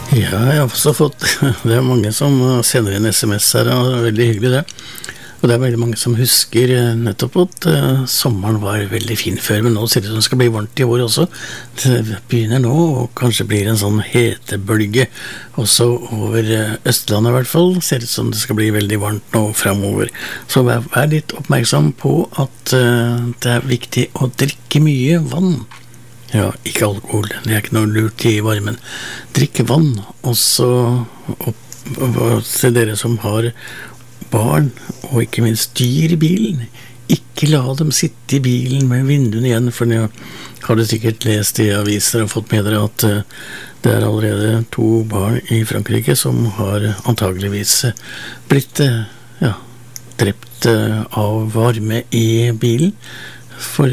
Ja, jeg har også fått Det er mange som sender inn SMS her, og det er veldig hyggelig det. Og det er veldig mange som husker nettopp at sommeren var veldig fin før, men nå ser det ut som det skal bli varmt i år også. Det begynner nå, og kanskje blir en sånn hetebølge også over Østlandet i hvert fall. Ser ut som det skal bli veldig varmt nå fremover. Så vær litt oppmerksom på at det er viktig å drikke mye vann. Ja, ikke alkohol, det er ikke noe lurt i varmen. Drikke vann, og så til dere som har barn, og ikke minst dyr i bilen. Ikke la dem sitte i bilen med vinduene igjen, for nå har du sikkert lest i aviser og fått med dere at det er allerede 2 barn i Frankrike som har antageligvis blitt drept av varme i bilen, for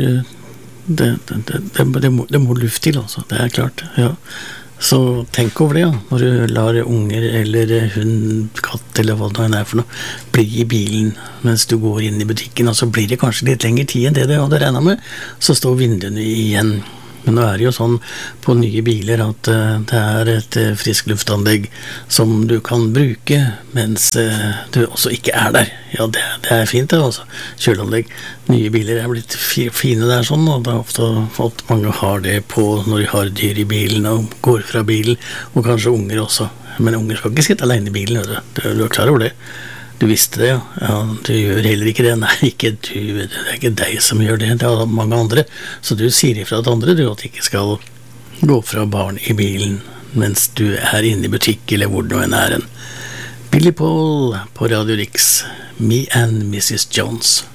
det må luft til, altså. Det er klart, ja. Så tenk over det, ja, når du lar unger eller hund, katt eller hva det er for noe bli i bilen mens du går inn i butikken, og så blir det kanskje litt lengre tid enn det du hadde regnet med, så står vinduene igjen. Men nå er det jo sånn på nye biler at det er et frisk luftanlegg som du kan bruke mens du også ikke er der. Ja, det er fint det, altså. Kjøleanlegg. Nye biler er blitt fine der sånn, og det er ofte at mange har det på når de har dyr i bilen og går fra bilen, og kanskje unger også. Men unger skal ikke sitte alene i bilen, du er klar over det. Du visste det, ja. Ja, du gjør heller ikke det. Nei, ikke du. Det er ikke deg som gjør det. Det er mange andre. Så du sier ifra til andre, du, at du ikke skal gå fra barn i bilen mens du er inne i butikk, eller hvor du enn er en. Billy Paul på Radio Rix. Me and Mrs. Jones.